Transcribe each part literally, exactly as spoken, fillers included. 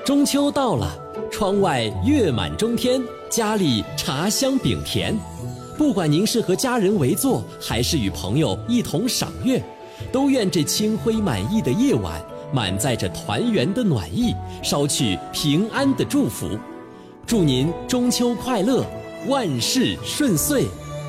中秋到了，窗外月满中天，家里茶香饼甜。不管您是和家人围坐，还是与朋友一同赏月，都愿这清辉满溢的夜晚，满载着团圆的暖意，捎去平安的祝福。祝您中秋快乐，万事顺遂。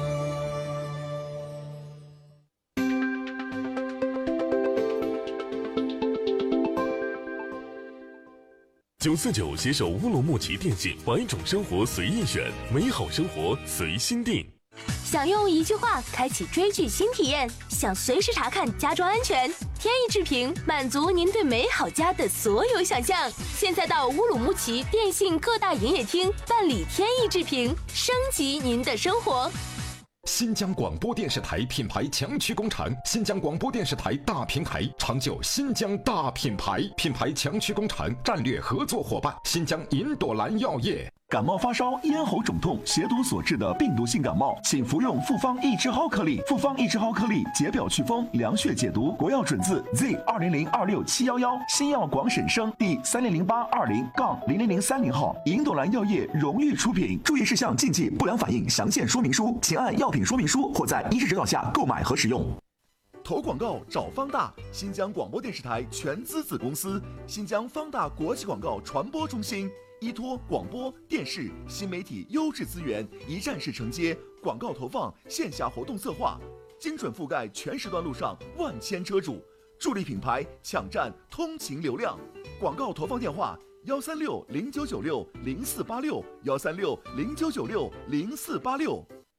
九四九携手乌鲁木齐电信，百种生活随意选，美好生活随心定。 想用一句话开启追剧新体验，想随时查看家装安全，天翼智屏满足您对美好家的所有想象。现在到乌鲁木齐电信各大营业厅办理天翼智屏，升级您的生活。 新疆广播电视台品牌强驱工厂，新疆广播电视台大平台，长久新疆大品牌，品牌强驱工厂战略合作伙伴，新疆银朵兰药业。 感冒发烧、咽喉肿痛、血毒所致的病毒性感冒，请服用复方益智蒿颗粒。复方益智蒿颗粒解表祛风、凉血解毒，国药准字 Z 二零零二六七幺幺，新药广审生第三零零八二零杠零零零三零号，银朵兰药业荣誉出品。注意事项、禁忌、不良反应详见说明书，请按药品说明书或在医师指导下购买和使用。 投广告找方大，新疆广播电视台全资子公司，新疆方大国际广告传播中心。依托广播电视新媒体优质资源，一站式承接广告投放、线下活动策划，精准覆盖全时段路上万千车主，助力品牌抢占通勤流量。广告投放电话：幺三六零九九六零四八六，幺三六零九九六零四八六。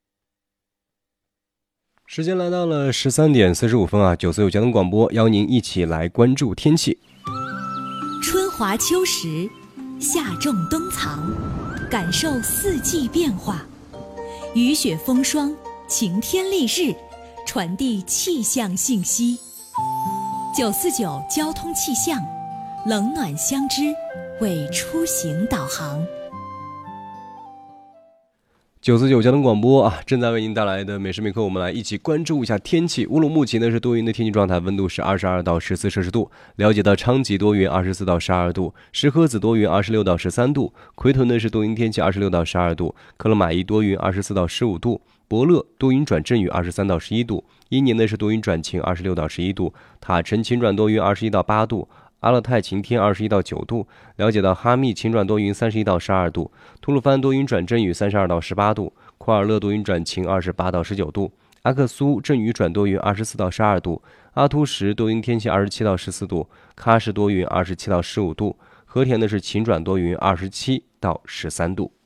时间来到了十三点四十五分啊，九四九交通广播邀您一起来关注天气。 春华秋实。夏种冬藏，感受四季变化，雨雪风霜，晴天丽日，传递气象信息。九四九交通气象，冷暖相知，为出行导航。 九四九交通广播啊，正在为您带来的每时每刻，我们来一起关注一下天气。乌鲁木齐呢是多云的天气状态，温度是二十二到十四摄氏度。了解到昌吉多云二十四到十二度，石河子多云二十六到十三度，奎屯呢是多云天气二十六到十二度，克勒玛依多云二十四到十五度，伯勒多云转阵雨二十三到十一度，伊宁呢是多云转晴二十六到十一度，塔城晴转多云二十一到八度。阿勒泰晴天二十一到九度，了解到哈密晴转多云三十一到十二度，吐鲁番多云转阵雨三十二到十八度，库尔勒多云转晴二十八到十九度，阿克苏阵雨转多云二十四到十二度，阿图什多云天气二十七到十四度，喀什多云二十七到十五度，和田呢是晴转多云二十七到十三度。